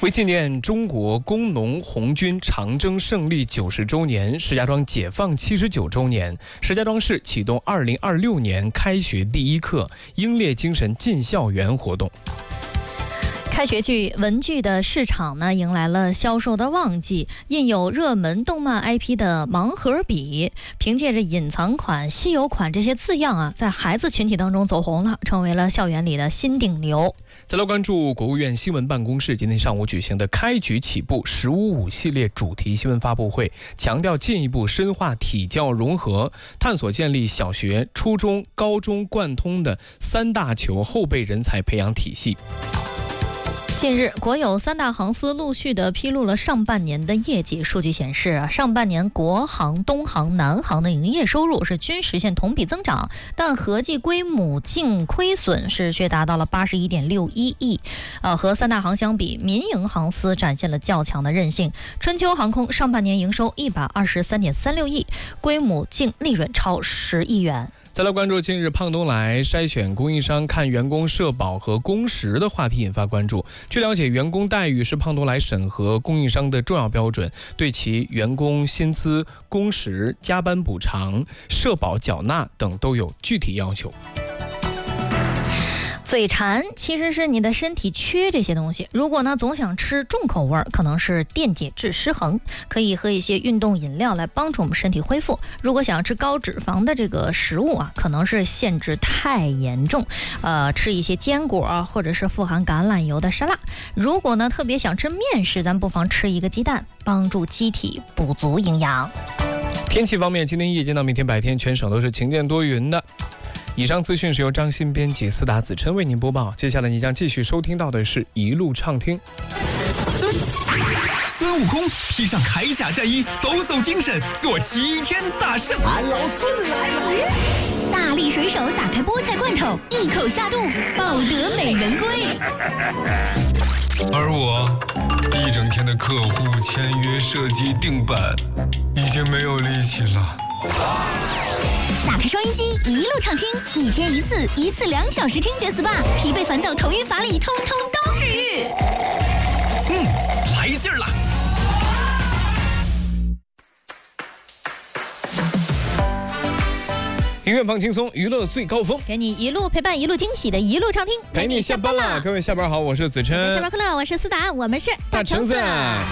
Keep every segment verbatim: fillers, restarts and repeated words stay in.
为纪念中国工农红军长征胜利九十周年，石家庄解放七十九周年，石家庄市启动二零二六年开学第一课英烈精神进校园活动。 开学剧、文具的市场呢，迎来了销售的旺季。印有热门动漫 I P 的盲盒笔，凭借着隐藏款、稀有款这些字样啊，在孩子群体当中走红了，成为了校园里的新顶流。 再来关注国务院新闻办公室今天上午举行的开局起步十五五系列主题新闻发布会，强调进一步深化体教融合，探索建立小学、初中、高中贯通的三大球后备人才培养体系。 近日，国有三大航司陆续的披露了上半年的业绩数据，显示啊，上半年国航、东航、南航的营业收入是均实现同比增长，但合计归母净亏损是却达到了八十一点六一亿。呃，和三大航相比，民营航司展现了较强的韧性。春秋航空上半年营收一百二十三点三六亿，归母净利润超十亿元。 再来关注近日胖东来筛选供应商看员工社保和工时的话题引发关注。据了解，员工待遇是胖东来审核供应商的重要标准，对其员工薪资、工时、加班补偿、社保缴纳等都有具体要求。 嘴馋其实是你的身体缺这些东西，如果呢总想吃重口味，可能是电解质失衡，可以喝一些运动饮料来帮助我们身体恢复。如果想要吃高脂肪的这个食物啊，可能是限制太严重，呃，吃一些坚果啊，或者是富含橄榄油的沙拉。如果呢特别想吃面食，咱不妨吃一个鸡蛋，帮助机体补足营养。 天气方面，今天夜间到明天白天，全省都是晴间多云的。以上资讯是由张鑫编辑，思达子琛为您播报。接下来你将继续收听到的是一路畅听。 孙悟空披上铠甲战衣，抖擞精神，做齐天大圣。 俺老孙来了！ 大力水手打开菠菜罐头，一口下肚，抱得美人归。 而我一整天的客户签约、设计、定版，已经没有力气了。 打开收音机，一路畅听，一天一次，一次两小时听觉 S P A， 疲惫烦躁、头晕乏力，通通都治愈。 嗯，来劲儿了！ 音乐放轻松，娱乐最高峰， 给你一路陪伴，一路惊喜的一路畅听， 陪你下班了。各位下班好，我是子琛。 下班快乐，我是思达，我们是大橙子。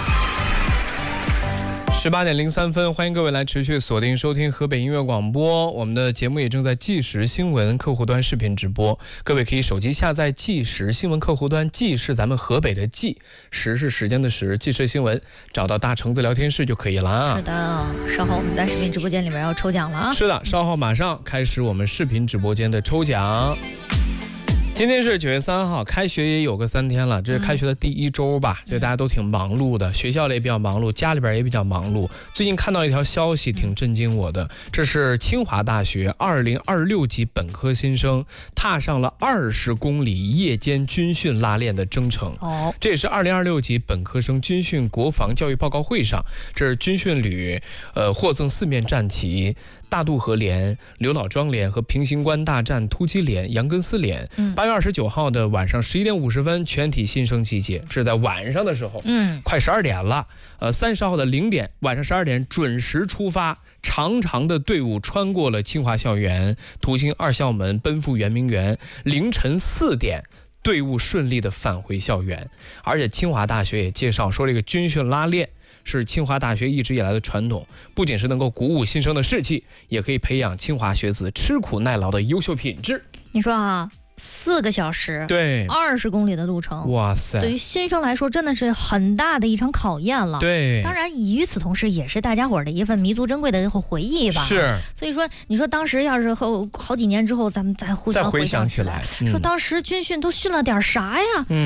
十八点零三分，欢迎各位来持续锁定收听河北音乐广播。我们的节目也正在即时新闻客户端视频直播，各位可以手机下载即时新闻客户端，即是咱们河北的即，时是时间的时，即时新闻，找到大橙子聊天室就可以了。 是的，稍后我们在视频直播间里面要抽奖了啊！ 是的，稍后马上开始我们视频直播间的抽奖。今天是九月三号，开学也有个三天了，这是开学的第一周吧，所以大家都挺忙碌的，学校里也比较忙碌，家里边也比较忙碌。最近看到一条消息挺震惊我的，这是清华大学二零二六级本科新生踏上了二十公里夜间军训拉练的征程。 哦， 这也是二零二六级本科生军训国防教育报告会上，这是军训旅呃获赠四面战旗。大渡河连、刘老庄连和平型关大战突击连、杨根思连。八月二十九号的晚上十一点五十分，全体新生集结，这是在晚上的时候，嗯，快十二点了。呃，三十号的零点，晚上十二点准时出发，长长的队伍穿过了清华校园，途经二校门，奔赴圆明园。凌晨四点。队伍顺利的返回校园，而且清华大学也介绍说，这个军训拉练是清华大学一直以来的传统，不仅是能够鼓舞新生的士气，也可以培养清华学子吃苦耐劳的优秀品质。 你说啊，四个小时， 对， 二十公里的路程， 哇塞， 对于新生来说真的是很大的一场考验了。 对， 当然与此同时，也是大家伙的一份弥足珍贵的回忆吧。 是， 所以说，你说当时要是后好几年之后，咱们再互相再回想起来， 来， 说当时军训都训了点啥呀？ 嗯